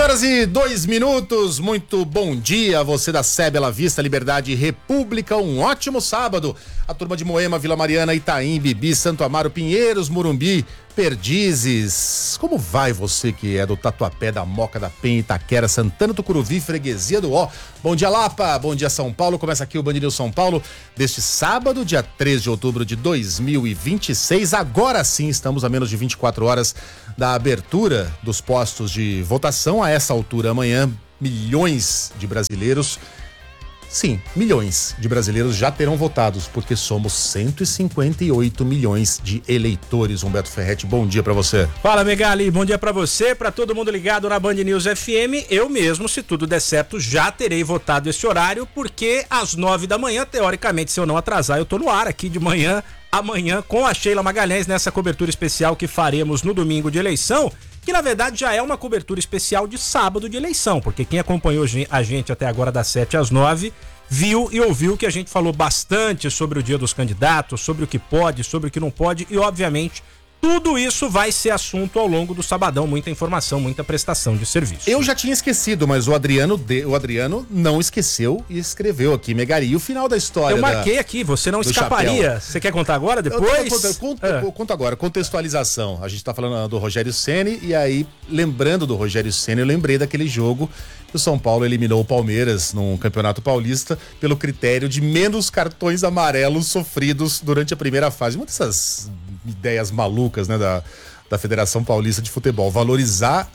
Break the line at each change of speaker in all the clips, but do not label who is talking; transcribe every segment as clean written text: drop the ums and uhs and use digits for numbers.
11h02, muito bom dia, você da SE Bela Vista, Liberdade e República, um ótimo sábado. A turma de Moema, Vila Mariana, Itaim, Bibi, Santo Amaro, Pinheiros, Morumbi, Perdizes. Como vai você que é do Tatuapé, da Moca, da Penha, Itaquera, Santana, Tucuruvi, Freguesia do Ó. Bom dia, Lapa, bom dia, São Paulo. Começa aqui o Band News São Paulo deste sábado, dia 3 de outubro de 2026. Agora sim, estamos a menos de 24 horas da abertura dos postos de votação. A essa altura, amanhã, milhões de brasileiros, sim, milhões de brasileiros já terão votados, porque somos 158 milhões de eleitores. Humberto Ferretti, bom dia pra você.
Fala, Megali, bom dia pra você, pra todo mundo ligado na Band News FM. Eu mesmo, se tudo der certo, já terei votado esse horário, porque às 9 da manhã, teoricamente, se eu não atrasar, eu tô no ar aqui de manhã, amanhã, com a Sheila Magalhães, nessa cobertura especial que faremos no domingo de eleição, que na verdade já é uma cobertura especial de sábado de eleição, porque quem acompanhou a gente até agora das 7 às 9 viu e ouviu que a gente falou bastante sobre o dia dos candidatos, sobre o que pode, sobre o que não pode e obviamente tudo isso vai ser assunto ao longo do sabadão, muita informação, muita prestação de serviço.
Eu já tinha esquecido, mas o Adriano não esqueceu e escreveu aqui, Megari, o final da história.
Eu marquei aqui, você não escaparia. Chapéu. Você quer contar agora, depois?
Conto agora, contextualização. A gente tá falando do Rogério Ceni e aí, lembrando do Rogério Ceni, eu lembrei daquele jogo que o São Paulo eliminou o Palmeiras num Campeonato Paulista pelo critério de menos cartões amarelos sofridos durante a primeira fase. Uma dessas ideias malucas, né, da Federação Paulista de Futebol, valorizar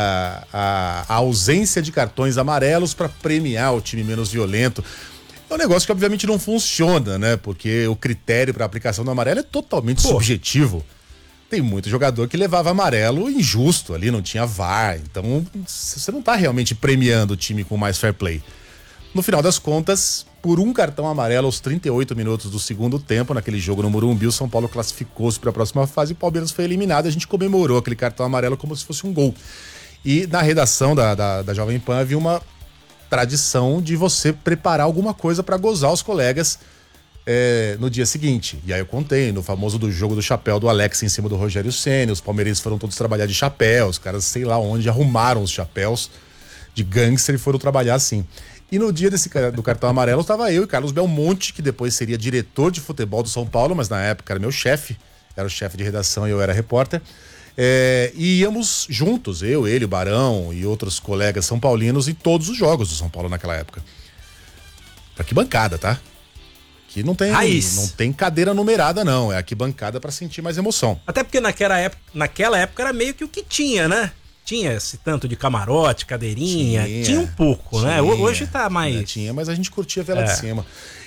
a ausência de cartões amarelos para premiar o time menos violento. É um negócio que obviamente não funciona, né, porque o critério para aplicação do amarelo é totalmente subjetivo. Tem muito jogador que levava amarelo injusto ali, não tinha VAR, então você não tá realmente premiando o time com mais fair play. No final das contas, por um cartão amarelo aos 38 minutos do segundo tempo, naquele jogo no Morumbi, o São Paulo classificou-se para a próxima fase e o Palmeiras foi eliminado. A gente comemorou aquele cartão amarelo como se fosse um gol. E na redação da Jovem Pan havia uma tradição de você preparar alguma coisa para gozar os colegas no dia seguinte. E aí eu contei, no famoso do jogo do chapéu do Alex em cima do Rogério Ceni, os palmeirenses foram todos trabalhar de chapéu, os caras sei lá onde arrumaram os chapéus de gangster e foram trabalhar assim. E no dia do cartão amarelo estava eu e Carlos Belmonte, que depois seria diretor de futebol do São Paulo, mas na época era meu chefe, era o chefe de redação e eu era repórter. E íamos juntos, eu, ele, o Barão e outros colegas são paulinos em todos os jogos do São Paulo naquela época. Arquibancada, tá? Que não tem cadeira numerada, não. É arquibancada para sentir mais emoção.
Até porque naquela época era meio que o que tinha, né? Tinha esse tanto de camarote, cadeirinha, tinha um pouco, né? Hoje tá mais...
Tinha, mas a gente curtia ver lá de cima.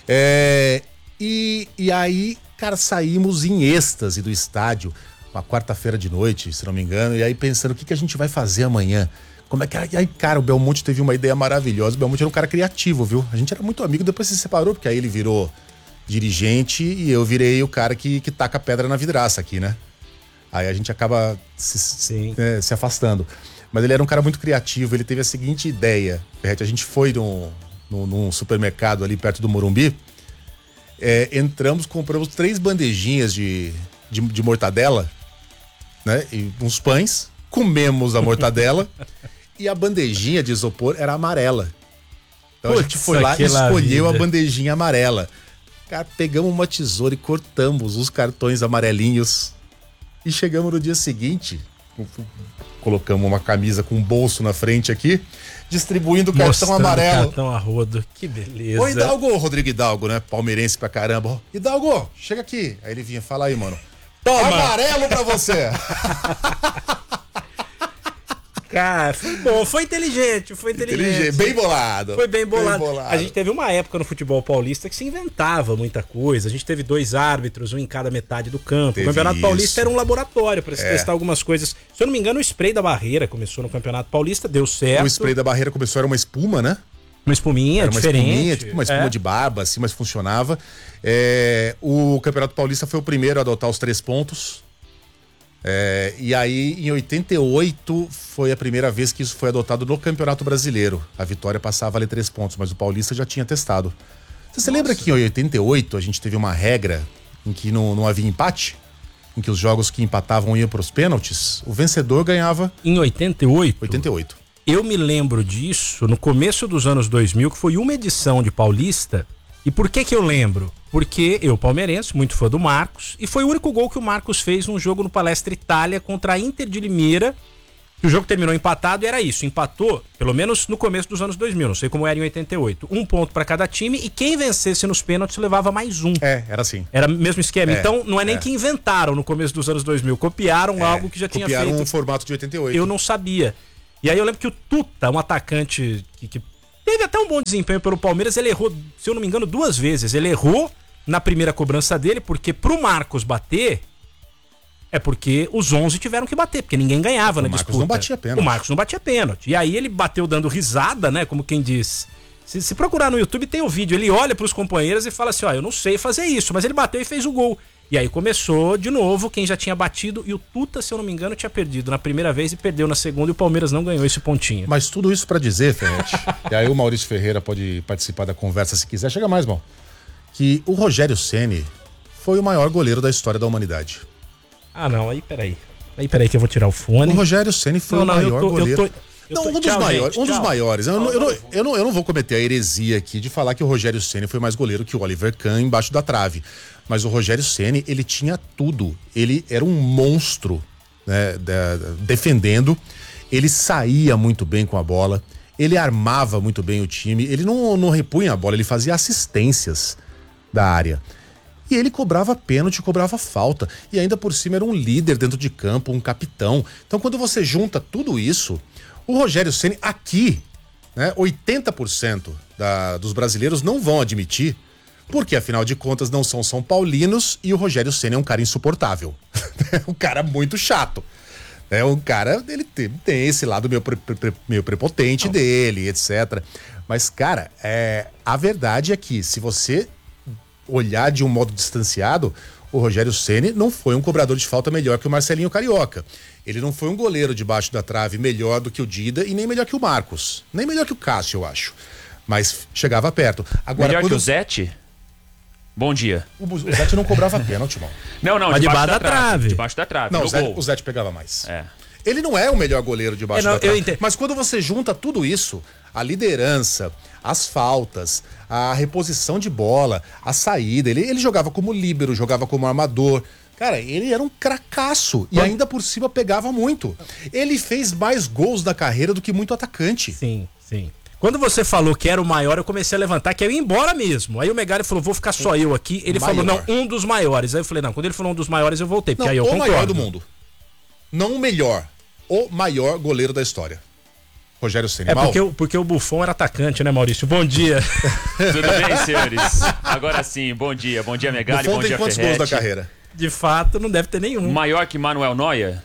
E aí, cara, saímos em êxtase do estádio, uma quarta-feira de noite, se não me engano, e aí pensando, o que a gente vai fazer amanhã? Como é que... Aí, cara, o Belmonte teve uma ideia maravilhosa, o Belmonte era um cara criativo, viu? A gente era muito amigo, depois se separou, porque aí ele virou dirigente e eu virei o cara que taca pedra na vidraça aqui, né? Aí a gente acaba se afastando. Mas ele era um cara muito criativo, ele teve a seguinte ideia. A gente foi num supermercado ali perto do Morumbi, entramos, compramos 3 bandejinhas de mortadela, né? E uns pães, comemos a mortadela e a bandejinha de isopor era amarela. Então a gente foi lá e escolheu a bandejinha amarela. Cara, pegamos uma tesoura e cortamos os cartões amarelinhos. E chegamos no dia seguinte, colocamos uma camisa com um bolso na frente aqui, distribuindo o cartão amarelo.
Cartão a rodo, que beleza.
Ô Hidalgo, Rodrigo Hidalgo, né? Palmeirense pra caramba. Hidalgo, chega aqui. Aí ele vinha, fala aí, mano. Toma! Amarelo pra você!
Cara, foi bom, foi inteligente.
Bem bolado.
Foi bem bolado. A gente teve uma época no futebol paulista que se inventava muita coisa. A gente teve 2 árbitros, um em cada metade do campo. O Campeonato Paulista era um laboratório para se testar algumas coisas. Se eu não me engano, o spray da barreira começou no Campeonato Paulista, deu certo.
O spray da barreira começou, era uma espuma, né?
Uma espuminha, diferente.
Tipo uma espuma de barba, assim, mas funcionava. O Campeonato Paulista foi o primeiro a adotar os 3 pontos. E aí, em 88, foi a primeira vez que isso foi adotado no Campeonato Brasileiro. A Vitória passava ali 3 pontos, mas o Paulista já tinha testado. Você lembra que em 88 a gente teve uma regra em que não havia empate? Em que os jogos que empatavam iam para os pênaltis? O vencedor ganhava...
Em 88?
88.
eu me lembro disso no começo dos anos 2000, que foi uma edição de Paulista. E por que eu lembro? Porque eu, palmeirense, muito fã do Marcos, e foi o único gol que o Marcos fez num jogo no Palestra Itália contra a Inter de Limeira. O jogo terminou empatado e era isso, empatou, pelo menos no começo dos anos 2000, não sei como era em 88, 1 ponto para cada time e quem vencesse nos pênaltis levava mais 1.
Era assim.
Era o mesmo esquema, então não é nem que inventaram no começo dos anos 2000, copiaram algo que já tinha feito.
Copiaram um formato de 88.
Eu não sabia. E aí eu lembro que o Tuta, um atacante que teve até um bom desempenho pelo Palmeiras, ele errou, se eu não me engano, 2 vezes. Ele errou na primeira cobrança dele, porque pro Marcos bater... É porque os 11 tiveram que bater, porque ninguém ganhava na disputa.
O Marcos não batia pênalti.
O Marcos não batia pênalti. E aí ele bateu dando risada, né? Como quem diz. Se procurar no YouTube tem o vídeo. Ele olha pros companheiros e fala assim, ó, eu não sei fazer isso. Mas ele bateu e fez o gol. E aí começou de novo quem já tinha batido. E o Tuta, se eu não me engano, tinha perdido na primeira vez e perdeu na segunda. E o Palmeiras não ganhou esse pontinho.
Mas tudo isso pra dizer, Ferretti, e aí o Maurício Ferreira pode participar da conversa se quiser. Chega mais, bom. Que o Rogério Ceni foi o maior goleiro da história da humanidade.
Ah, não, aí peraí. Aí peraí que eu vou tirar o fone.
O Rogério Ceni foi o maior goleiro. Um dos maiores. Eu não vou cometer a heresia aqui de falar que o Rogério Ceni foi mais goleiro que o Oliver Kahn embaixo da trave. Mas o Rogério Ceni, ele tinha tudo. Ele era um monstro, né, defendendo. Ele saía muito bem com a bola. Ele armava muito bem o time. Ele não repunha a bola, ele fazia assistências da área. E ele cobrava pênalti, cobrava falta. E ainda por cima era um líder dentro de campo, um capitão. Então quando você junta tudo isso, o Rogério Ceni aqui, né, 80% dos brasileiros não vão admitir, porque afinal de contas não são São Paulinos e o Rogério Ceni é um cara insuportável. É um cara muito chato. É um cara, ele tem esse lado meio prepotente dele, etc. Mas, cara, a verdade é que se você olhar de um modo distanciado, o Rogério Ceni não foi um cobrador de falta melhor que o Marcelinho Carioca. Ele não foi um goleiro debaixo da trave melhor do que o Dida e nem melhor que o Marcos. Nem melhor que o Cássio, eu acho. Mas chegava perto. Agora,
melhor que o Zete? Bom dia.
O Zete não cobrava pênalti, mano.
Não,
mas debaixo da trave.
Debaixo da trave.
Não, o Zete pegava mais.
É.
Ele não é o melhor goleiro debaixo da trave.
Eu entendo.
Mas quando você junta tudo isso, a liderança, as faltas, a reposição de bola, a saída, ele jogava como líbero, jogava como armador. Cara, ele era um cracaço e ainda por cima pegava muito. Ele fez mais gols da carreira do que muito atacante.
Sim. Quando você falou que era o maior, eu comecei a levantar, que eu ia embora mesmo. Aí o Megali falou, vou ficar só eu aqui. Ele falou, não, um dos maiores. Aí eu falei, não, quando ele falou um dos maiores, eu voltei, porque
não,
aí eu concordo.
O maior do mundo. Não o melhor. O maior goleiro da história. Rogério Ceni.
Porque o Buffon era atacante, né, Maurício? Bom dia.
Tudo bem, senhores? Agora sim, bom dia. Bom dia, Megali, bom dia, Ferretti.
Quantos gols da carreira?
De fato, não deve ter nenhum.
Maior que Manuel Neuer?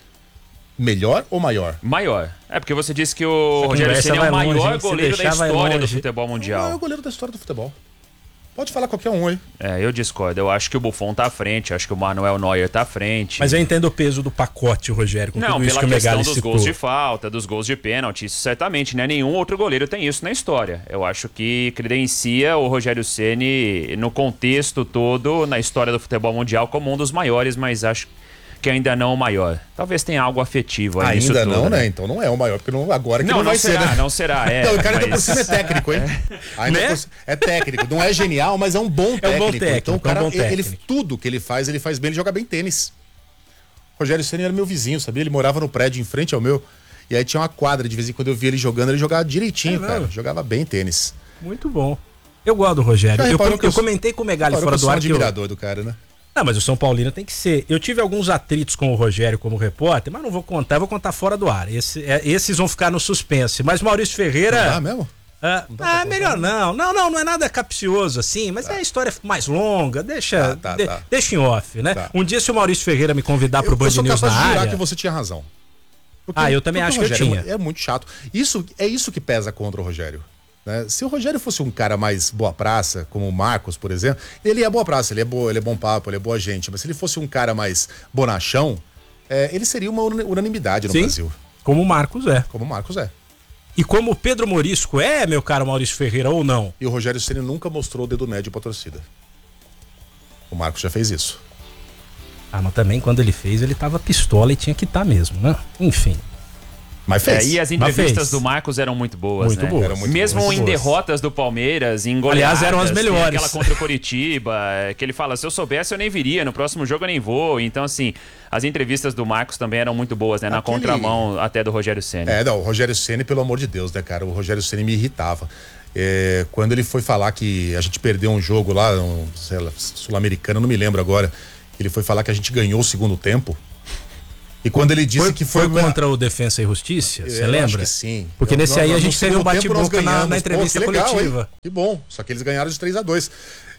Melhor ou maior?
Maior. É porque você disse que o Rogério Ceni é o maior goleiro da história do futebol mundial.
É o maior goleiro da história do futebol. Pode falar qualquer um aí.
Eu discordo. Eu acho que o Buffon tá à frente, acho que o Manuel Neuer tá à frente.
Mas eu entendo o peso do pacote, Rogério, com tudo isso que o Megali citou. Não, pela questão dos
gols de falta, dos gols de pênalti, isso certamente, né? Nenhum outro goleiro tem isso na história. Eu acho que credencia o Rogério Ceni no contexto todo, na história do futebol mundial, como um dos maiores, mas acho que ainda não o maior. Talvez tenha algo afetivo aí nisso tudo.
Ainda não, né? Então não é o maior, porque agora que não vai
será,
ser, né?
Não será,
Então, o cara ainda por cima é técnico, hein? É técnico. Não é genial, mas é um bom técnico. Então o cara, tudo que ele faz bem, ele joga bem tênis. Rogério Ceni era meu vizinho, sabia? Ele morava no prédio em frente ao meu. E aí tinha uma quadra, de vez em quando eu via ele jogando, ele jogava direitinho, cara. Jogava bem tênis.
Muito bom. Eu gosto do Rogério. Eu comentei com o Megali fora do ar.
Eu sou um admirador do cara, né?
Não, mas o São Paulino tem que ser. Eu tive alguns atritos com o Rogério como repórter, mas não vou contar, eu vou contar fora do ar. Esses vão ficar no suspense. Mas Maurício Ferreira.
Ah, mesmo?
Melhor não. Não é nada capcioso assim, mas é a história mais longa. Deixa em off, né? Um dia, se o Maurício Ferreira me convidar pro Band News na área. Eu sou capaz de jurar
que você tinha razão.
Eu também acho que eu tinha.
É muito chato. É isso que pesa contra o Rogério. Se o Rogério fosse um cara mais boa praça, como o Marcos, por exemplo, ele é boa praça, ele é bom papo, ele é boa gente, mas se ele fosse um cara mais bonachão, ele seria uma unanimidade no Brasil.
Como o Marcos é.
Como o Marcos é.
E como o Pedro Morisco é, meu caro Maurício Ferreira, ou não?
E o Rogério Ceni nunca mostrou o dedo médio pra torcida. O Marcos já fez isso.
Mas também quando ele fez, ele tava pistola e tinha que estar mesmo, né? Enfim.
Mas fez.
E as entrevistas do Marcos eram muito boas,
muito
né?
boas.
Mesmo
muito
em
boas.
derrotas do Palmeiras, em goleadas.
Aliás, eram as melhores.
Aquela contra o Coritiba, que ele fala, se eu soubesse eu nem viria, no próximo jogo eu nem vou. Então, assim, as entrevistas do Marcos também eram muito boas, né? Na contramão até do Rogério Ceni.
O Rogério Ceni, pelo amor de Deus, né, cara? O Rogério Ceni me irritava. Quando ele foi falar que a gente perdeu um jogo lá, sul-americano, não me lembro agora, ele foi falar que a gente ganhou o segundo tempo. E quando ele disse que foi
contra o Defensa e Justiça, você lembra?
Acho que sim.
Porque nesse aí a gente teve um bate-boca na entrevista coletiva.
Hein? Que bom, só que eles ganharam de 3-2.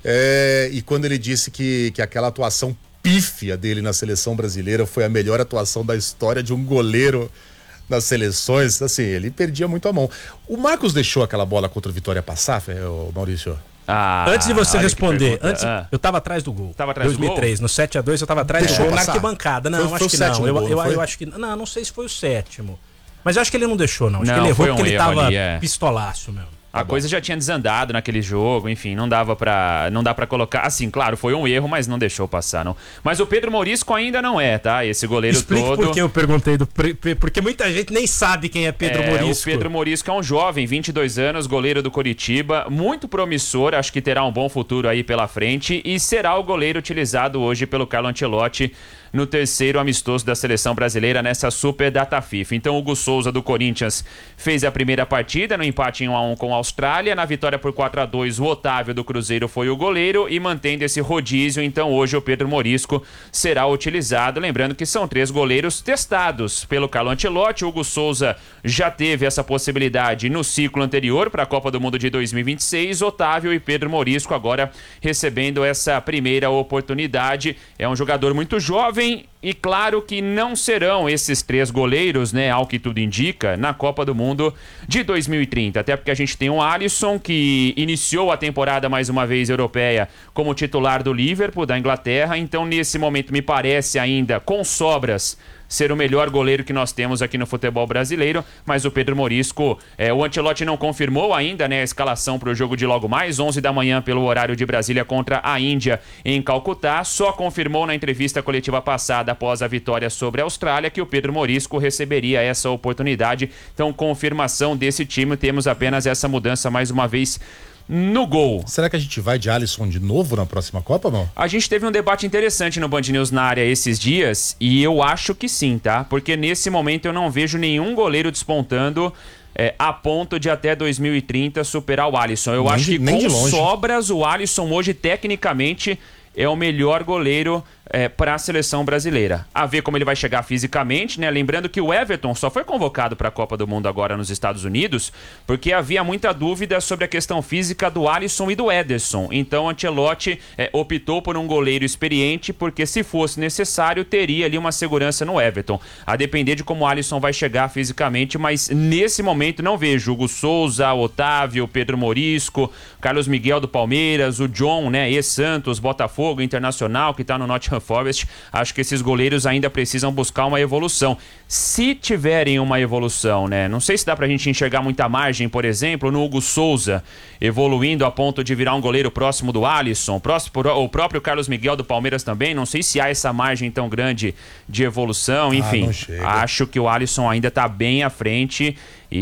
E quando ele disse que aquela atuação pífia dele na seleção brasileira foi a melhor atuação da história de um goleiro nas seleções, assim, ele perdia muito a mão. O Marcos deixou aquela bola contra o Vitória passar, Maurício?
Antes de você responder, eu tava atrás do gol.
Tava atrás
2003,
do gol?
no 7-2 eu tava atrás do gol na arquibancada. Não, acho que não. Eu acho que não sei se foi o sétimo. Mas eu acho que ele não deixou, não. Acho que ele errou porque ele tava pistolaço mesmo.
A coisa já tinha desandado naquele jogo, enfim, não dá pra colocar. Assim, claro, foi um erro, mas não deixou passar, não. Mas o Pedro Morisco ainda não é, tá? Esse goleiro
Explique
todo.
Por que eu perguntei porque muita gente nem sabe quem é Pedro Morisco.
O Pedro Morisco é um jovem, 22 anos, goleiro do Coritiba, muito promissor, acho que terá um bom futuro aí pela frente e será o goleiro utilizado hoje pelo Carlo Ancelotti no terceiro amistoso da seleção brasileira nessa Super Data FIFA. Então, o Hugo Souza do Corinthians fez a primeira partida no empate em 1-1 com a Austrália. Na vitória por 4-2, o Otávio do Cruzeiro foi o goleiro e mantendo esse rodízio, então hoje o Pedro Morisco será utilizado. Lembrando que são 3 goleiros testados pelo Carlo Ancelotti. O Hugo Souza já teve essa possibilidade no ciclo anterior para a Copa do Mundo de 2026. Otávio e Pedro Morisco agora recebendo essa primeira oportunidade. É um jogador muito jovem. E claro que não serão esses 3 goleiros, né, ao que tudo indica, na Copa do Mundo de 2030. Até porque a gente tem um Alisson que iniciou a temporada mais uma vez europeia como titular do Liverpool, da Inglaterra. Então, nesse momento, me parece ainda com sobras ser o melhor goleiro que nós temos aqui no futebol brasileiro, mas o Pedro Morisco, o Ancelotti não confirmou ainda, né, a escalação para o jogo de logo mais, 11 da manhã pelo horário de Brasília contra a Índia em Calcutá, só confirmou na entrevista coletiva passada após a vitória sobre a Austrália que o Pedro Morisco receberia essa oportunidade. Então, confirmação desse time, temos apenas essa mudança mais uma vez no gol.
Será que a gente vai de Alisson de novo na próxima Copa, não?
A gente teve um debate interessante no Band News na área esses dias e eu acho que sim, tá? Porque nesse momento eu não vejo nenhum goleiro despontando a ponto de até 2030 superar o Alisson. Eu acho que com sobras o Alisson hoje tecnicamente é o melhor goleiro para a seleção brasileira. A ver como ele vai chegar fisicamente, né? Lembrando que o Everton só foi convocado para a Copa do Mundo agora nos Estados Unidos porque havia muita dúvida sobre a questão física do Alisson e do Ederson. Então, Ancelotti optou por um goleiro experiente porque, se fosse necessário, teria ali uma segurança no Everton. A depender de como o Alisson vai chegar fisicamente, mas nesse momento não vejo Hugo Souza, Otávio, Pedro Morisco, Carlos Miguel do Palmeiras, o John, né? Ex-Santos, Botafogo, Internacional, que está no Nottingham Forest. Acho que esses goleiros ainda precisam buscar uma evolução. Se tiverem uma evolução, né? Não sei se dá pra gente enxergar muita margem, por exemplo, no Hugo Souza, evoluindo a ponto de virar um goleiro próximo do Alisson, o próprio Carlos Miguel do Palmeiras também. Não sei se há essa margem tão grande de evolução. Enfim, acho que o Alisson ainda tá bem à frente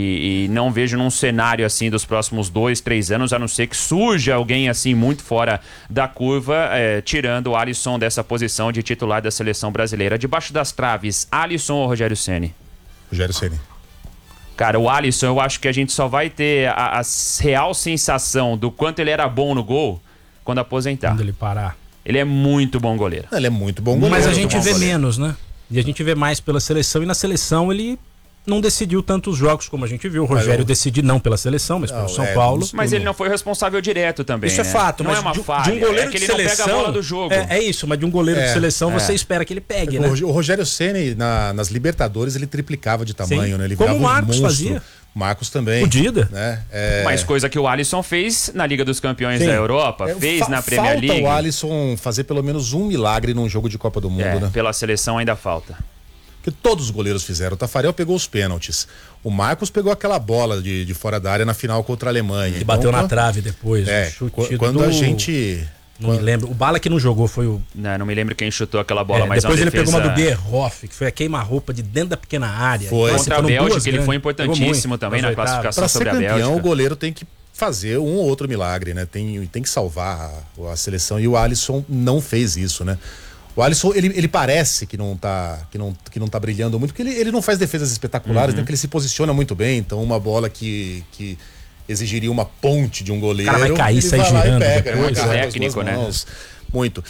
e não vejo num cenário assim dos próximos 2, 3 anos, a não ser que surja alguém assim muito fora da curva, tirando o Alisson dessa posição de titular da seleção brasileira. Debaixo das traves, Alisson ou Rogério Ceni?
Rogério Ceni.
Cara, o Alisson, eu acho que a gente só vai ter a real sensação do quanto ele era bom no gol quando aposentar.
Quando ele parar.
Ele é muito bom goleiro.
Ele é muito bom goleiro.
Mas a gente vê menos, né? E a gente vê mais pela seleção, e na seleção ele não decidiu tantos jogos como a gente viu. O Rogério decidiu não pela seleção, mas pelo São Paulo.
Mas ele não foi responsável direto também.
Isso é fato,
não
mas
é uma falha.
De um goleiro
que
de
ele
seleção,
não pega a bola do jogo.
É isso, mas de um goleiro de seleção você espera que ele pegue, né?
O Rogério Ceni nas Libertadores ele triplicava de tamanho, né? Ele
como o
virava
Marcos
um monstro.
fazia.
Marcos também.
O Dida.
Né?
Mas coisa que o Alisson fez na Liga dos Campeões da Europa, fez na Premier League.
Falta o Alisson fazer pelo menos um milagre num jogo de Copa do Mundo, né?
Pela seleção ainda falta.
Que todos os goleiros fizeram. O Tafarel pegou os pênaltis. O Marcos pegou aquela bola de fora da área na final contra a Alemanha.
E bateu na trave depois.
Quando a gente
Não me lembro. O Bala que não jogou foi o...
Não me lembro quem chutou aquela bola, mas
depois ele pegou uma do Bierhoff, que foi a queima-roupa de dentro da pequena área.
Foi.
Contra a Bélgica, ele foi importantíssimo também na classificação sobre a Bélgica.
Pra ser campeão, o goleiro tem que fazer um ou outro milagre, né? Tem que salvar a seleção, e o Alisson não fez isso, né? O Alisson, ele parece que não tá brilhando muito, porque ele não faz defesas espetaculares, né? Que ele se posiciona muito bem, então uma bola que exigiria uma ponte de um goleiro.
O cara vai cair, sai
vai lá
girando.
E pega,
depois, técnico, né?
Muito.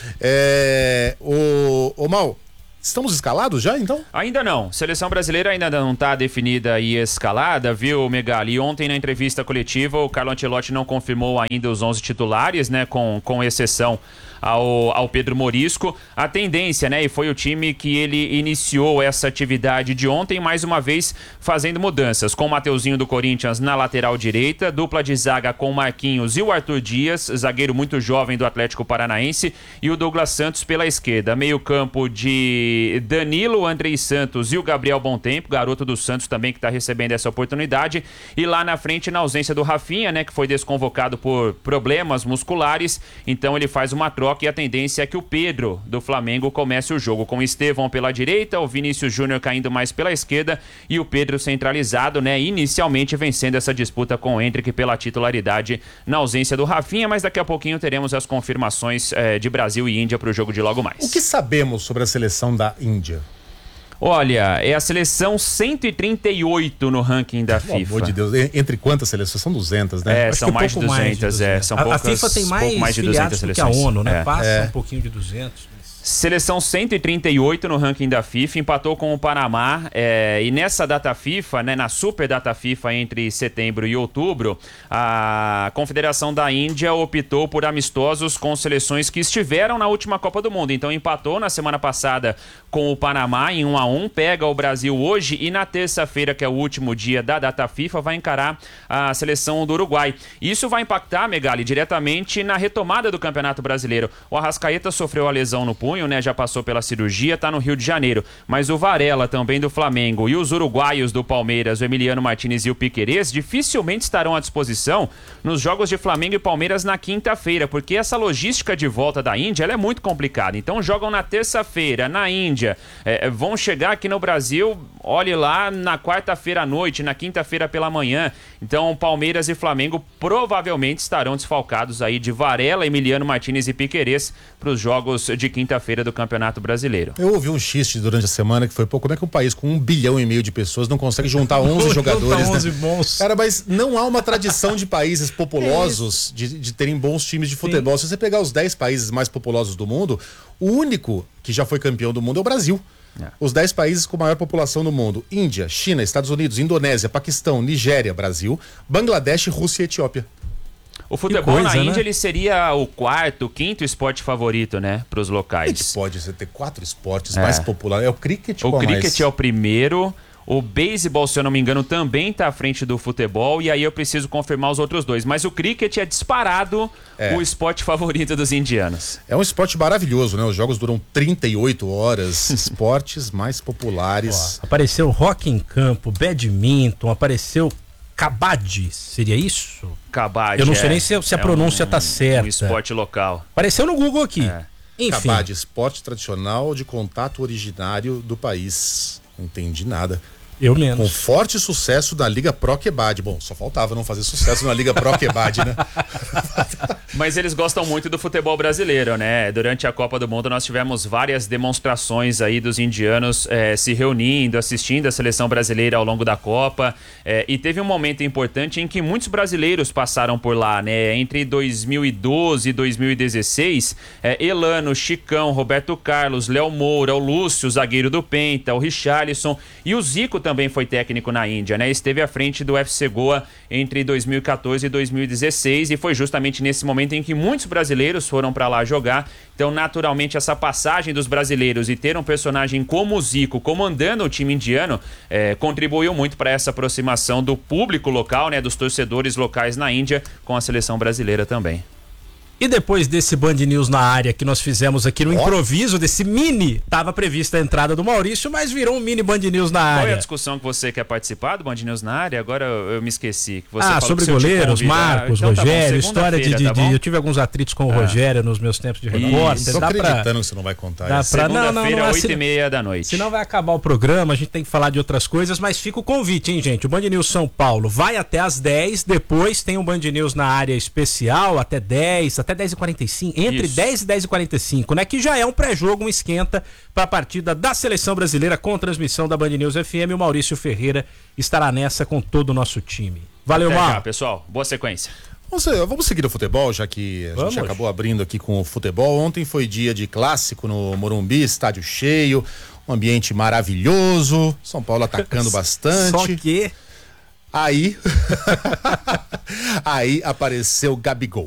Ô Mal, estamos escalados já, então?
Ainda não. Seleção brasileira ainda não está definida e escalada, viu, Megali? Ontem na entrevista coletiva o Carlo Ancelotti não confirmou ainda os 11 titulares, né? Com exceção ao Pedro Morisco. A tendência, né? E foi o time que ele iniciou essa atividade de ontem, mais uma vez fazendo mudanças. Com o Mateuzinho do Corinthians na lateral direita, dupla de zaga com o Marquinhos e o Arthur Dias, zagueiro muito jovem do Atlético Paranaense, e o Douglas Santos pela esquerda. Meio campo de Danilo, Andrei Santos e o Gabriel Bontempo, garoto do Santos também que está recebendo essa oportunidade. E lá na frente, na ausência do Rafinha, né? Que foi desconvocado por problemas musculares, então ele faz uma troca. E a tendência é que o Pedro do Flamengo comece o jogo com o Estevão pela direita, o Vinícius Júnior caindo mais pela esquerda e o Pedro centralizado, né? Inicialmente vencendo essa disputa com o Endrick pela titularidade na ausência do Rafinha, mas daqui a pouquinho teremos as confirmações de Brasil e Índia para o jogo de logo mais.
O que sabemos sobre a seleção da Índia?
Olha, é a seleção 138 no ranking da FIFA.
Pelo amor de Deus, entre quantas seleções? São 200, né?
São mais de 200, São poucas,
a FIFA tem mais
de 200 seleções.
Que a ONU, né? Passa um pouquinho de 200.
Seleção 138 no ranking da FIFA, empatou com o Panamá, e nessa data FIFA, né, na super data FIFA entre setembro e outubro, a Confederação da Índia optou por amistosos com seleções que estiveram na última Copa do Mundo. Então empatou na semana passada com o Panamá em 1-1, pega o Brasil hoje e na terça-feira, que é o último dia da data FIFA, vai encarar a seleção do Uruguai. Isso vai impactar, Megali, diretamente na retomada do Campeonato Brasileiro. O Arrascaeta sofreu a lesão no punho, né? Já passou pela cirurgia, tá no Rio de Janeiro. Mas o Varela, também do Flamengo, e os uruguaios do Palmeiras, o Emiliano Martínez e o Piquerez, dificilmente estarão à disposição nos jogos de Flamengo e Palmeiras na quinta-feira, porque essa logística de volta da Índia, ela é muito complicada. Então jogam na terça-feira, na Índia, vão chegar aqui no Brasil, olhe lá, na quarta-feira à noite, na quinta-feira pela manhã. Então Palmeiras e Flamengo provavelmente estarão desfalcados aí de Varela, Emiliano Martínez e Piquerez para os jogos de quinta-feira do Campeonato Brasileiro.
Eu ouvi um xiste durante a semana que foi, como é que um país com 1,5 bilhão de pessoas não consegue juntar 11 jogadores,
11
né?
bons.
Cara, mas não há uma tradição de países populosos de terem bons times de futebol. Sim. Se você pegar os 10 países mais populosos do mundo, o único que já foi campeão do mundo é o Brasil. Os 10 países com maior população do mundo: Índia, China, Estados Unidos, Indonésia, Paquistão, Nigéria, Brasil, Bangladesh, Rússia e Etiópia.
O futebol na Índia,
né?
ele seria o quarto, quinto esporte favorito, né, para os locais.
Pode você ter 4 esportes mais populares. É o cricket.
O cricket é o primeiro. O beisebol, se eu não me engano, também está à frente do futebol, e aí eu preciso confirmar os outros dois. Mas o cricket é disparado o esporte favorito dos indianos. É
um esporte maravilhoso, né? Os jogos duram 38 horas. Esportes mais populares.
Apareceu rock em campo, badminton, apareceu kabaddi, seria isso?
Kabaddi.
Eu não sei nem se a pronúncia tá certa.
Um esporte local.
Apareceu no Google aqui. Enfim.
Kabaddi, esporte tradicional de contato originário do país. Não entendi nada.
Eu menos.
Com forte sucesso da Liga Pro Kebab. Bom, só faltava não fazer sucesso na Liga Pro Kebab, né?
Mas eles gostam muito do futebol brasileiro, né? Durante a Copa do Mundo nós tivemos várias demonstrações aí dos indianos se reunindo, assistindo a seleção brasileira ao longo da Copa. E teve um momento importante em que muitos brasileiros passaram por lá, né? Entre 2012 e 2016, Elano, Chicão, Roberto Carlos, Léo Moura, o Lúcio, zagueiro do Penta, o Richarlison e o Zico também foi técnico na Índia, né? Esteve à frente do FC Goa entre 2014 e 2016 e foi justamente nesse momento em que muitos brasileiros foram para lá jogar. Então, naturalmente, essa passagem dos brasileiros e ter um personagem como o Zico comandando o time indiano contribuiu muito para essa aproximação do público local, né? Dos torcedores locais na Índia com a seleção brasileira também.
E depois desse Band News na área que nós fizemos aqui no improviso, desse mini, tava prevista a entrada do Maurício, mas virou um mini Band News na área.
Qual é a discussão que você quer participar do Band News na área? Agora eu me esqueci. Que você falou
sobre
que
goleiros, Marcos, então, Rogério, história de
tá
eu tive alguns atritos com o Rogério nos meus tempos de repórter.
Tô acreditando que você não vai contar isso.
Segunda-feira, 8h30 da noite.
Senão vai acabar o programa, a gente tem que falar de outras coisas, mas fica o convite, hein, gente? O Band News São Paulo vai até às 10, depois tem um Band News na área especial, até 10h45. Entre isso. 10 e 10h45, né? Que já é um pré-jogo, um esquenta para a partida da Seleção Brasileira com transmissão da Band News FM. O Maurício Ferreira estará nessa com todo o nosso time. Valeu, Mar.
Pessoal. Boa sequência.
Vamos seguir o futebol, já que a gente acabou abrindo aqui com o futebol. Ontem foi dia de clássico no Morumbi, estádio cheio, um ambiente maravilhoso, São Paulo atacando bastante.
Só que...
Aí apareceu o Gabigol.